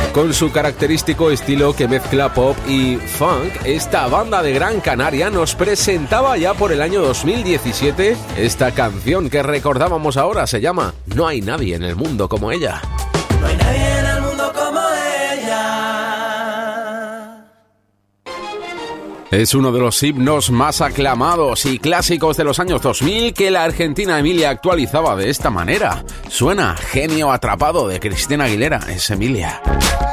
Con su característico estilo que mezcla pop y funk, esta banda de Gran Canaria nos presentaba ya por el año 2017 esta canción que recordábamos ahora. Se llama No hay nadie en el mundo como ella. No hay nadie en el mundo como ella. Es uno de los himnos más aclamados y clásicos de los años 2000 que la argentina Emilia actualizaba de esta manera. Suena Genio Atrapado de Cristina Aguilera. Es Emilia.